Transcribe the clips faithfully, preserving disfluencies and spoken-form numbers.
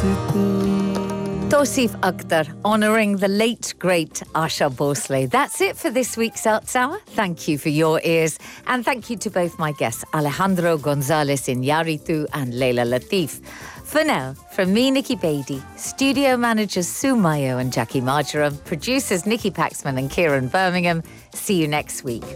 Tosif Akhtar, honouring the late, great Asha Bhosle. That's it for this week's Arts Hour. Thank you for your ears. And thank you to both my guests, Alejandro Gonzalez Iñárritu and Leila Latif. For now, from me, Nikki Beattie, studio managers Sue Mayo and Jackie Marjoram, producers Nikki Paxman and Kieran Birmingham. See you next week.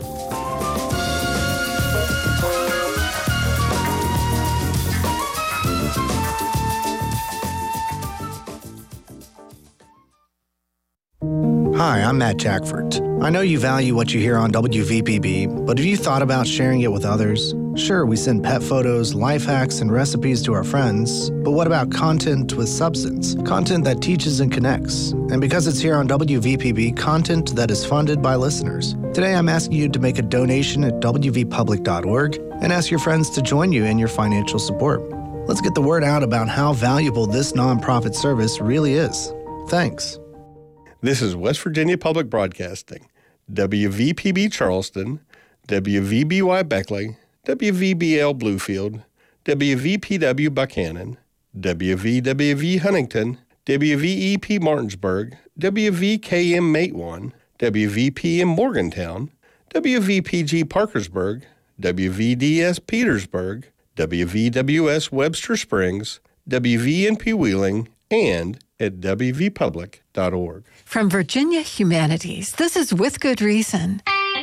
Hi, I'm Matt Jackford. I know you value what you hear on W V P B, but have you thought about sharing it with others? Sure, we send pet photos, life hacks, and recipes to our friends, but what about content with substance? Content that teaches and connects. And because it's here on W V P B, content that is funded by listeners. Today, I'm asking you to make a donation at w v public dot org and ask your friends to join you in your financial support. Let's get the word out about how valuable this nonprofit service really is. Thanks. This is West Virginia Public Broadcasting, W V P B Charleston, W V B Y Beckley, W V B L Bluefield, W V P W Buchanan, W V W V Huntington, W V E P Martinsburg, W V K M Matewan, W V P M Morgantown, W V P G Parkersburg, W V D S Petersburg, W V W S Webster Springs, W V N P Wheeling, and at w v public dot org. From Virginia Humanities, this is With Good Reason.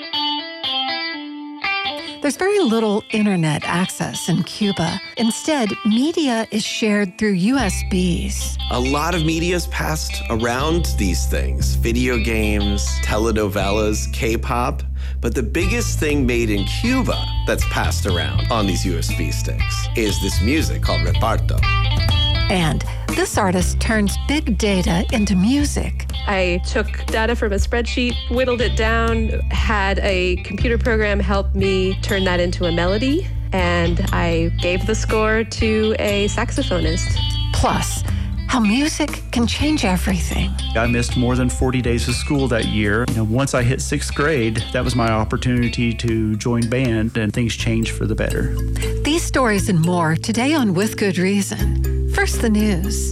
There's very little internet access in Cuba. Instead, media is shared through U S Bs. A lot of media is passed around these things. Video games, telenovelas, K-pop. But the biggest thing made in Cuba that's passed around on these U S B sticks is this music called reparto. And this artist turns big data into music. I took data from a spreadsheet, whittled it down, had a computer program help me turn that into a melody, and I gave the score to a saxophonist. Plus, how music can change everything. I missed more than forty days of school that year. You know, once I hit sixth grade, that was my opportunity to join band, and things changed for the better. These stories and more today on With Good Reason. First, the news.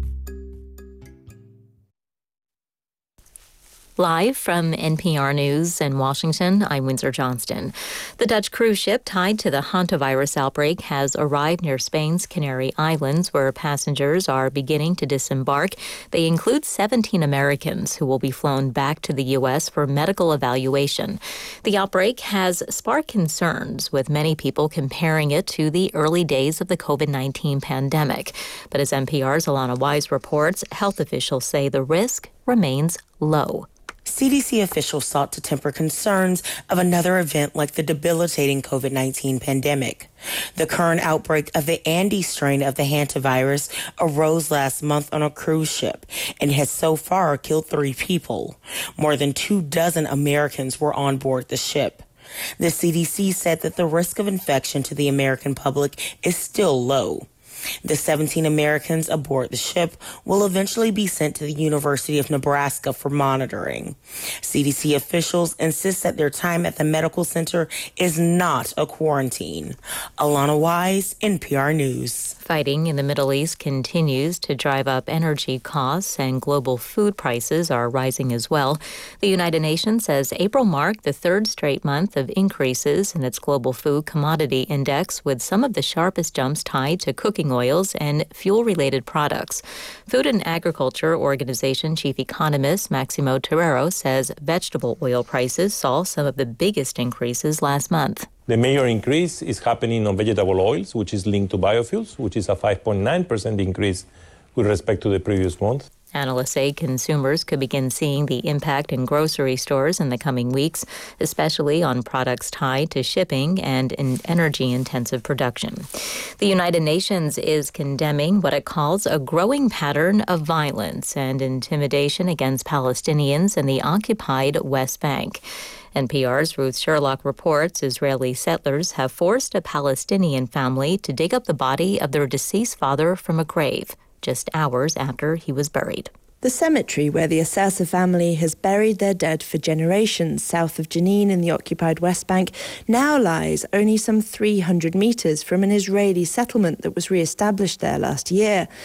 Live from N P R News in Washington, I'm Windsor Johnston. The Dutch cruise ship tied to the hantavirus outbreak has arrived near Spain's Canary Islands, where passengers are beginning to disembark. They include seventeen Americans who will be flown back to the U S for medical evaluation. The outbreak has sparked concerns, with many people comparing it to the early days of the covid nineteen pandemic. But as N P R's Alana Wise reports, health officials say the risk remains low. C D C officials sought to temper concerns of another event like the debilitating covid nineteen pandemic. The current outbreak of the Andes strain of the hantavirus arose last month on a cruise ship and has so far killed three people. More than two dozen Americans were on board the ship. The C D C said that the risk of infection to the American public is still low. The seventeen Americans aboard the ship will eventually be sent to the University of Nebraska for monitoring. C D C officials insist that their time at the medical center is not a quarantine. Alana Wise, N P R News. Fighting in the Middle East continues to drive up energy costs, and global food prices are rising as well. The United Nations says April marked the third straight month of increases in its global food commodity index, with some of the sharpest jumps tied to cooking oils and fuel-related products. Food and Agriculture Organization chief economist Maximo Terrero says vegetable oil prices saw some of the biggest increases last month. The major increase is happening on vegetable oils, which is linked to biofuels, which is a five point nine percent increase with respect to the previous month. Analysts say consumers could begin seeing the impact in grocery stores in the coming weeks, especially on products tied to shipping and in energy-intensive production. The United Nations is condemning what it calls a growing pattern of violence and intimidation against Palestinians in the occupied West Bank. N P R's Ruth Sherlock reports Israeli settlers have forced a Palestinian family to dig up the body of their deceased father from a grave, just hours after he was buried. The cemetery where the Assasa family has buried their dead for generations south of Jenin in the occupied West Bank now lies only some three hundred metres from an Israeli settlement that was re-established there last year.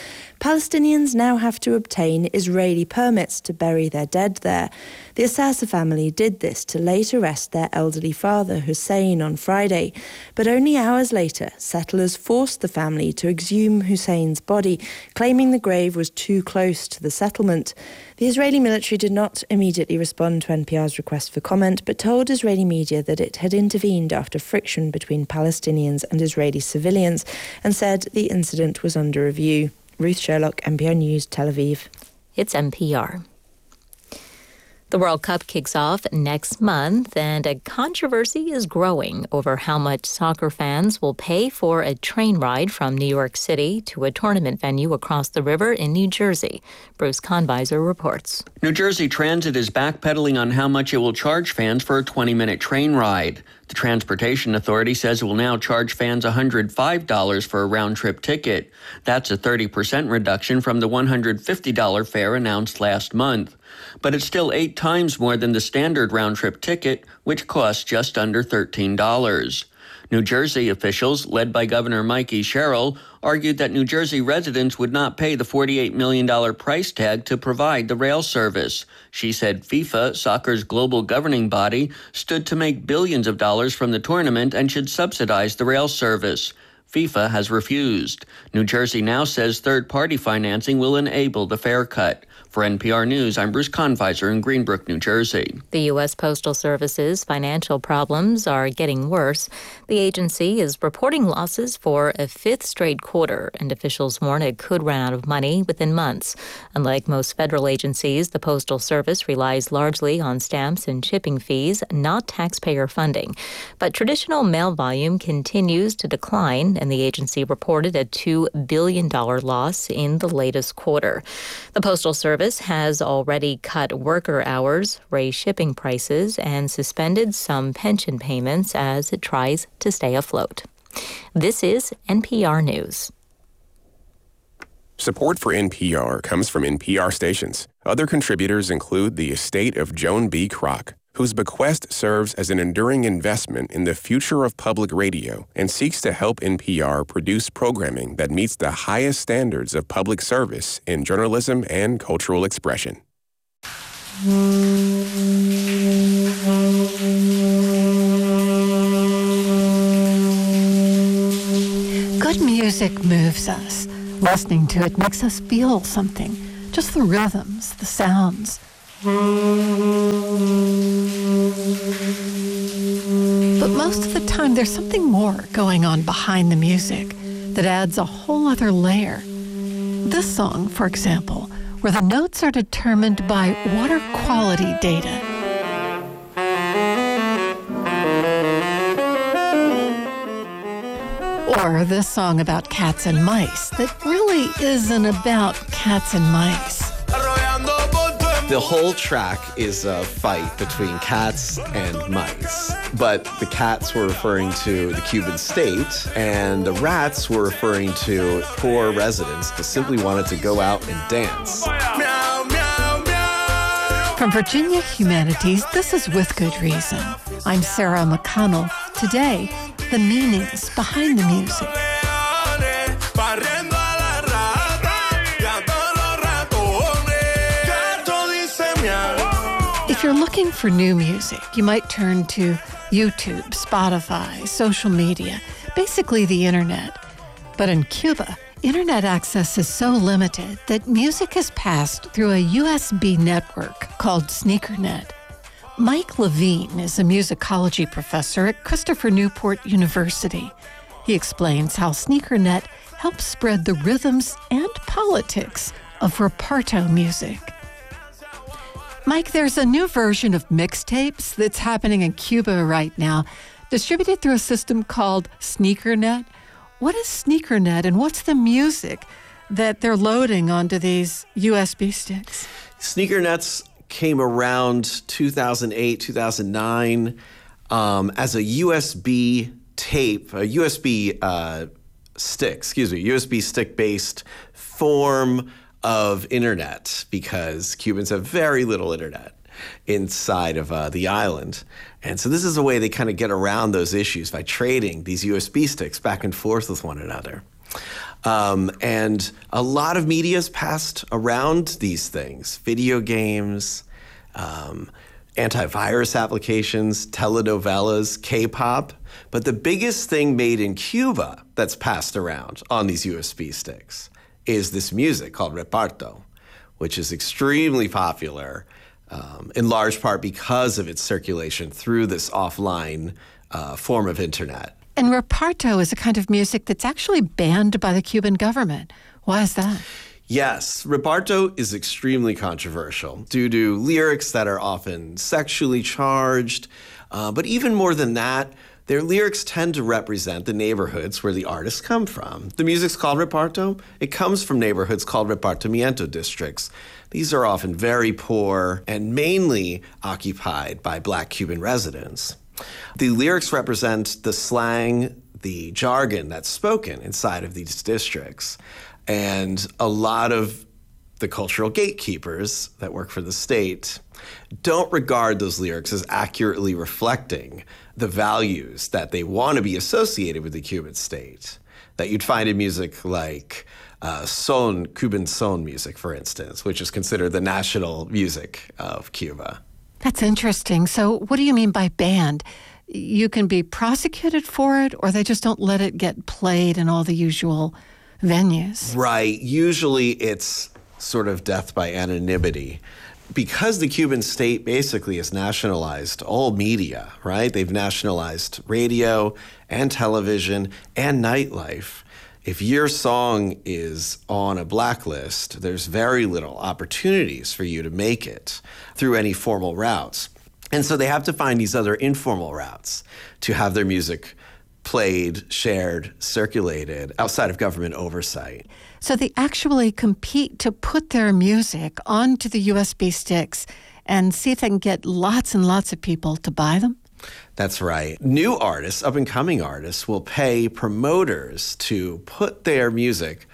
Palestinians now have to obtain Israeli permits to bury their dead there. The Assasa family did this to later arrest their elderly father, Hussein, on Friday. But only hours later, settlers forced the family to exhume Hussein's body, claiming the grave was too close to the settlement. The Israeli military did not immediately respond to N P R's request for comment, but told Israeli media that it had intervened after friction between Palestinians and Israeli civilians and said the incident was under review. Ruth Sherlock, N P R News, Tel Aviv. It's N P R. The World Cup kicks off next month, and a controversy is growing over how much soccer fans will pay for a train ride from New York City to a tournament venue across the river in New Jersey. Bruce Conviser reports. New Jersey Transit is backpedaling on how much it will charge fans for a twenty-minute train ride. The Transportation Authority says it will now charge fans one hundred five dollars for a round-trip ticket. That's a thirty percent reduction from the one hundred fifty dollars fare announced last month. But it's still eight times more than the standard round-trip ticket, which costs just under thirteen dollars. New Jersey officials, led by Governor Mikey Sherrill, argued that New Jersey residents would not pay the forty-eight million dollars price tag to provide the rail service. She said FIFA, soccer's global governing body, stood to make billions of dollars from the tournament and should subsidize the rail service. FIFA has refused. New Jersey now says third-party financing will enable the fare cut. For N P R News, I'm Bruce Conviser in Greenbrook, New Jersey. The U S Postal Service's financial problems are getting worse. The agency is reporting losses for a fifth straight quarter, and officials warn it could run out of money within months. Unlike most federal agencies, the Postal Service relies largely on stamps and shipping fees, not taxpayer funding. But traditional mail volume continues to decline, and the agency reported a two billion dollars loss in the latest quarter. The Postal Service has already cut worker hours, raised shipping prices, and suspended some pension payments as it tries to stay afloat. This is N P R News. Support for N P R comes from N P R stations. Other contributors include the estate of Joan B. Kroc, whose bequest serves as an enduring investment in the future of public radio and seeks to help N P R produce programming that meets the highest standards of public service in journalism and cultural expression. Good music moves us. Listening to it makes us feel something. Just the rhythms, the sounds. But most of the time, there's something more going on behind the music that adds a whole other layer. This song, for example, where the notes are determined by water quality data. Or this song about cats and mice that really isn't about cats and mice. The whole track is a fight between cats and mice, but the cats were referring to the Cuban state, and the rats were referring to poor residents who simply wanted to go out and dance. From Virginia Humanities, this is With Good Reason. I'm Sarah McConnell. Today, the meanings behind the music. If you're looking for new music, you might turn to YouTube, Spotify, social media, basically the internet. But in Cuba, internet access is so limited that music is passed through a U S B network called SneakerNet. Mike Levine is a musicology professor at Christopher Newport University. He explains how SneakerNet helps spread the rhythms and politics of reparto music. Mike, there's a new version of mixtapes that's happening in Cuba right now, distributed through a system called SneakerNet. What is SneakerNet, and what's the music that they're loading onto these U S B sticks? SneakerNets came around two thousand eight, two thousand nine um, as a U S B tape, a U S B uh, stick, excuse me, U S B stick-based form of internet, because Cubans have very little internet inside of uh, the island. And so this is a way they kind of get around those issues by trading these U S B sticks back and forth with one another. Um, and a lot of media has passed around these things, video games, um, antivirus applications, telenovelas, K-pop. But the biggest thing made in Cuba that's passed around on these U S B sticks is this music called reparto, which is extremely popular, um, in large part because of its circulation through this offline uh, form of internet. And reparto is a kind of music that's actually banned by the Cuban government. Why is that? Yes, reparto is extremely controversial due to lyrics that are often sexually charged. Uh, but even more than that, their lyrics tend to represent the neighborhoods where the artists come from. The music's called reparto. It comes from neighborhoods called repartimiento districts. These are often very poor and mainly occupied by Black Cuban residents. The lyrics represent the slang, the jargon that's spoken inside of these districts. And a lot of the cultural gatekeepers that work for the state don't regard those lyrics as accurately reflecting the values that they want to be associated with the Cuban state. That you'd find in music like uh, son, Cuban son music, for instance, which is considered the national music of Cuba. That's interesting. So what do you mean by banned? You can be prosecuted for it, or they just don't let it get played in all the usual venues? Right. Usually it's sort of death by anonymity. Because the Cuban state basically has nationalized all media, right? They've nationalized radio and television and nightlife. If your song is on a blacklist, there's very little opportunities for you to make it through any formal routes. And so they have to find these other informal routes to have their music played, shared, circulated outside of government oversight. So they actually compete to put their music onto the U S B sticks and see if they can get lots and lots of people to buy them? That's right. New artists, up-and-coming artists, will pay promoters to put their music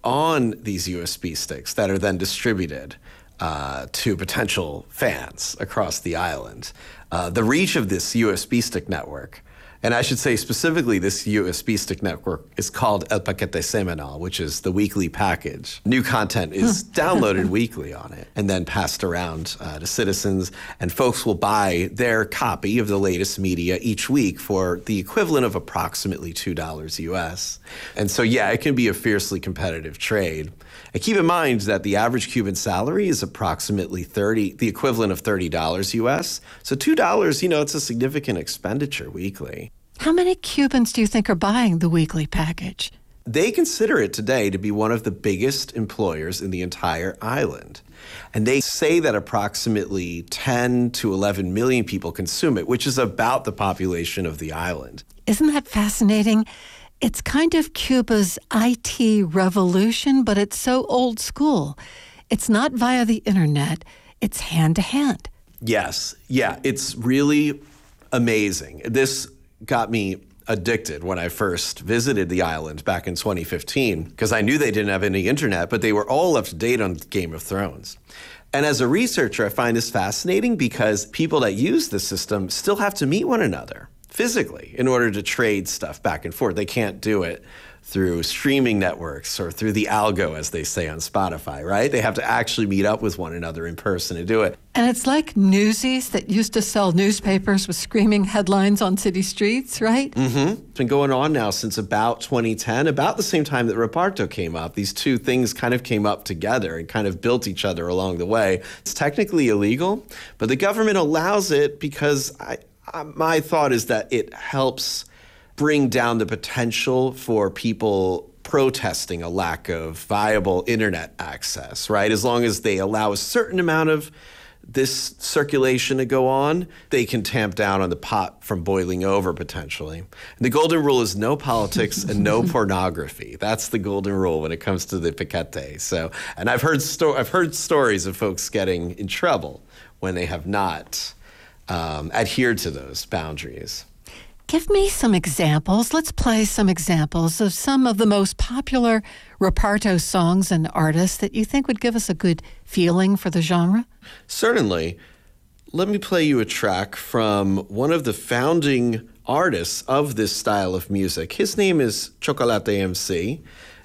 on these U S B sticks that are then distributed uh, to potential fans across the island. Uh, the reach of this U S B stick network, and I should say specifically this U S B stick network, is called El Paquete Semanal, which is the weekly package. New content is downloaded weekly on it and then passed around uh, to citizens, and folks will buy their copy of the latest media each week for the equivalent of approximately two dollars U S. And so, yeah, it can be a fiercely competitive trade. And keep in mind that the average Cuban salary is approximately thirty, the equivalent of thirty dollars U S. So two dollars, you know, it's a significant expenditure weekly. How many Cubans do you think are buying the weekly package? They consider it today to be one of the biggest employers in the entire island. And they say that approximately ten to eleven million people consume it, which is about the population of the island. Isn't that fascinating? It's kind of Cuba's I T revolution, but it's so old school. It's not via the internet, it's hand-to-hand. Yes, yeah, it's really amazing. This got me addicted when I first visited the island back in twenty fifteen, because I knew they didn't have any internet, but they were all up to date on Game of Thrones. And as a researcher, I find this fascinating because people that use the system still have to meet one another physically in order to trade stuff back and forth. They can't do it through streaming networks or through the algo, as they say on Spotify, right? They have to actually meet up with one another in person to do it. And it's like Newsies that used to sell newspapers with screaming headlines on city streets, right? Mm-hmm. It's been going on now since about twenty ten, about the same time that Reparto came up. These two things kind of came up together and kind of built each other along the way. It's technically illegal, but the government allows it because I, I, my thought is that it helps bring down the potential for people protesting a lack of viable internet access, right? As long as they allow a certain amount of this circulation to go on, they can tamp down on the pot from boiling over potentially. And the golden rule is no politics and no pornography. That's the golden rule when it comes to the paquete. So, and I've heard sto- I've heard stories of folks getting in trouble when they have not um, adhered to those boundaries. Give me some examples. Let's play some examples of some of the most popular reparto songs and artists that you think would give us a good feeling for the genre. Certainly. Let me play you a track from one of the founding artists of this style of music. His name is Chocolate M C.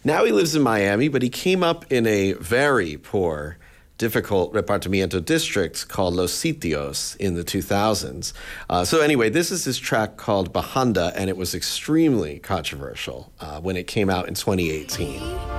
Now he lives in Miami, but he came up in a very poor, difficult repartimiento district called Los Sitios in the two thousands. Uh, so anyway, this is his track called Bajanda, and it was extremely controversial uh, when it came out in twenty eighteen.